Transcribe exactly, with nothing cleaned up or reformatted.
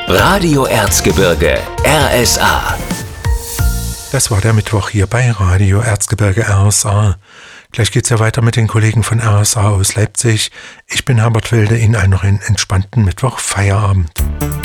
Radio Erzgebirge R S A. Das war der Mittwoch hier bei Radio Erzgebirge R S A. Gleich geht's ja weiter mit den Kollegen von R S A aus Leipzig. Ich bin Herbert Wilde, Ihnen einen noch einen entspannten Mittwoch Feierabend.